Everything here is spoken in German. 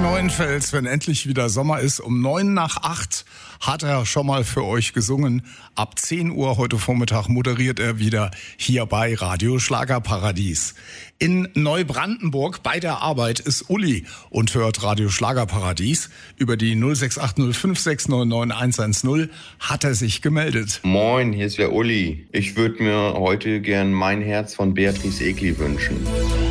Neuenfels, wenn endlich wieder Sommer ist. Um 7:45 hat er schon mal für euch gesungen. Ab 10 Uhr heute Vormittag moderiert er wieder hier bei Radio Schlagerparadies. In Neubrandenburg bei der Arbeit ist Uli und hört Radio Schlagerparadies. Über die 068056999110 hat er sich gemeldet. Moin, hier ist der Uli. Ich würde mir heute gern Mein Herz von Beatrice Egli wünschen.